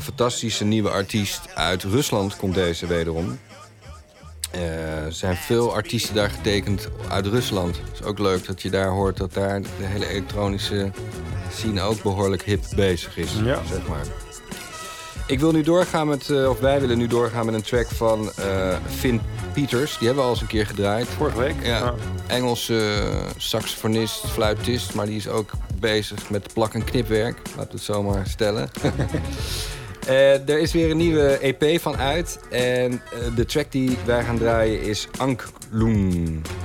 fantastische nieuwe artiest uit Rusland komt deze wederom. Er zijn veel artiesten daar getekend uit Rusland. Het is ook leuk dat je daar hoort dat daar de hele elektronische scene ook behoorlijk hip bezig is, zeg maar. Ik wil nu doorgaan wij willen nu doorgaan met een track van Finn Peters. Die hebben we al eens een keer gedraaid. Vorige week? Ja. Engelse saxofonist, fluitist, maar die is ook bezig met plak- en knipwerk. Laten we het zo maar stellen. Er is weer een nieuwe EP van uit. En de track die wij gaan draaien is Anklung.